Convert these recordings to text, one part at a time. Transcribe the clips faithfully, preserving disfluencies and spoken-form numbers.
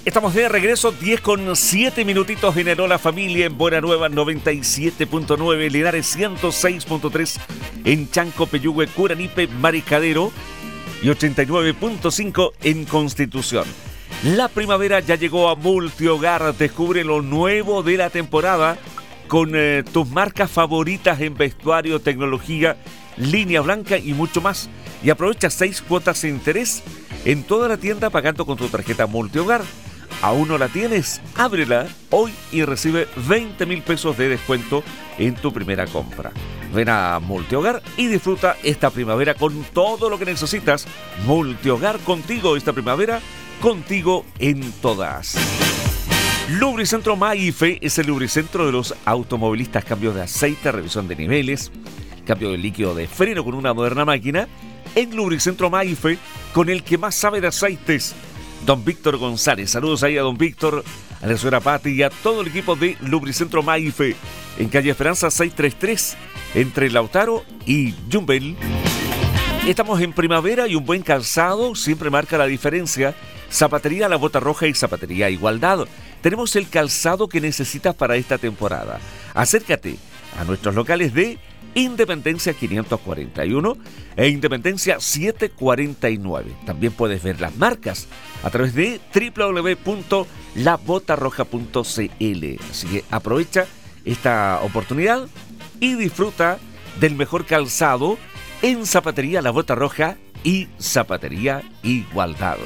Estamos de regreso, diez con siete minutitos en el Hola Familia, en Buena Nueva noventa y siete punto nueve, Linares ciento seis punto tres, en Chanco, Peyúgue, Curanipe, Mariscadero y ochenta y nueve punto cinco en Constitución. La primavera ya llegó a Multihogar. Descubre lo nuevo de la temporada con eh, tus marcas favoritas en vestuario, tecnología, línea blanca y mucho más. Y aprovecha seis cuotas sin interés en toda la tienda pagando con tu tarjeta Multihogar. ¿Aún no la tienes? Ábrela hoy y recibe veinte mil pesos de descuento en tu primera compra. Ven a Multihogar y disfruta esta primavera con todo lo que necesitas. Multihogar, contigo esta primavera, contigo en todas. Lubricentro Maife es el lubricentro de los automovilistas. Cambio de aceite, revisión de niveles, cambio de líquido de freno con una moderna máquina. En Lubricentro Maife, con el que más sabe de aceites, don Víctor González. Saludos ahí a don Víctor, a la señora Pati y a todo el equipo de Lubricentro Maife, en calle Esperanza seiscientos treinta y tres, entre Lautaro y Yumbel. Estamos en primavera y un buen calzado siempre marca la diferencia. Zapatería La Bota Roja y Zapatería Igualdad. Tenemos el calzado que necesitas para esta temporada. Acércate a nuestros locales de Independencia quinientos cuarenta y uno e Independencia setecientos cuarenta y nueve. También puedes ver las marcas a través de doble u doble u doble u punto la bota roja punto c l. Así que aprovecha esta oportunidad y disfruta del mejor calzado en Zapatería La Bota Roja y Zapatería Igualdad.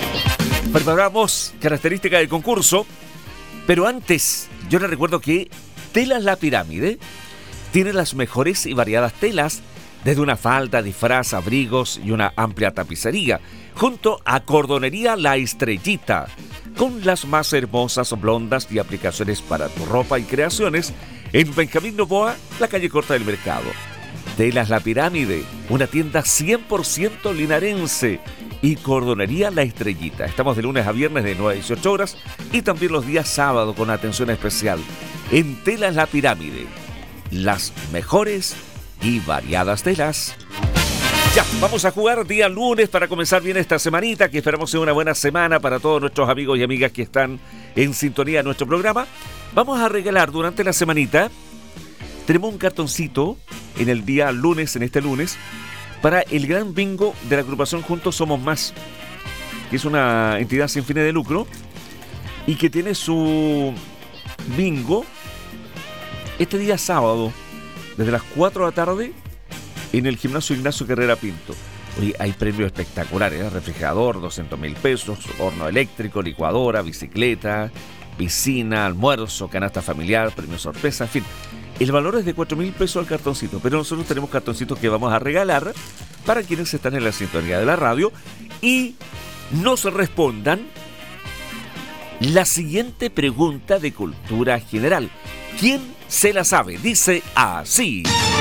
Preparamos características del concurso, pero antes yo les recuerdo que Telas La Pirámide tiene las mejores y variadas telas, desde una falda, disfraz, abrigos y una amplia tapicería, junto a Cordonería La Estrellita, con las más hermosas blondas y aplicaciones para tu ropa y creaciones, en Benjamín Noboa, la calle Corta del Mercado. Telas La Pirámide, una tienda cien por ciento linarense, y Cordonería La Estrellita. Estamos de lunes a viernes de nueve a dieciocho horas y también los días sábado con atención especial. En Telas La Pirámide, las mejores y variadas telas. Ya, vamos a jugar día lunes para comenzar bien esta semanita, que esperamos sea una buena semana para todos nuestros amigos y amigas que están en sintonía de nuestro programa. Vamos a regalar durante la semanita, tenemos un cartoncito en el día lunes, en este lunes, para el gran bingo de la agrupación Juntos Somos Más, que es una entidad sin fines de lucro y que tiene su bingo este día sábado, desde las cuatro de la tarde, en el gimnasio Ignacio Carrera Pinto. Hoy hay premios espectaculares, ¿eh? Refrigerador, doscientos mil pesos, horno eléctrico, licuadora, bicicleta, piscina, almuerzo, canasta familiar, premio sorpresa, en fin. El valor es de cuatro mil pesos al cartoncito, pero nosotros tenemos cartoncitos que vamos a regalar para quienes están en la sintonía de la radio y nos respondan la siguiente pregunta de cultura general. ¿Quién se la sabe? Dice así.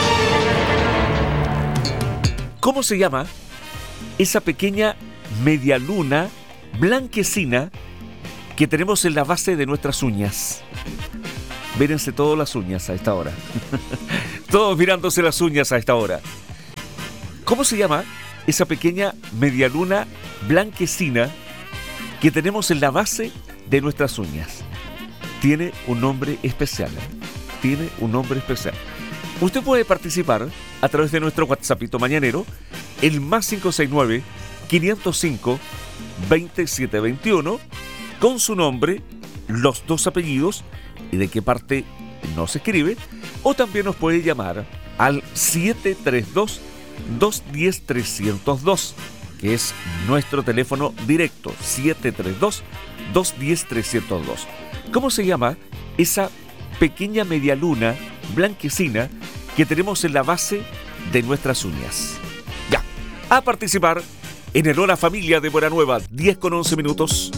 ¿Cómo se llama esa pequeña medialuna blanquecina que tenemos en la base de nuestras uñas? Mírense todas las uñas a esta hora. Todos mirándose las uñas a esta hora. ¿Cómo se llama esa pequeña medialuna blanquecina que tenemos en la base de nuestras uñas? Tiene un nombre especial. ¿eh? Tiene un nombre especial. Usted puede participar a través de nuestro WhatsAppito mañanero, el más cinco seis nueve, quinientos cinco, veintisiete veintiuno, con su nombre, los dos apellidos y de qué parte nos escribe, o también nos puede llamar al siete tres dos, dos uno cero, tres cero dos, que es nuestro teléfono directo, siete tres dos, dos uno cero, tres cero dos. ¿Cómo se llama esa pequeña medialuna blanquecina que tenemos en la base de nuestras uñas? Ya, a participar en el Hola Familia de Buena Nueva, diez con once minutos.